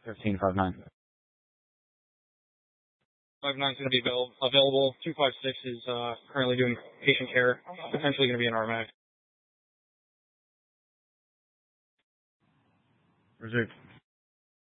1359. 59 is going to be available. 256 is currently doing patient care, potentially going to be an RMA. Reserved.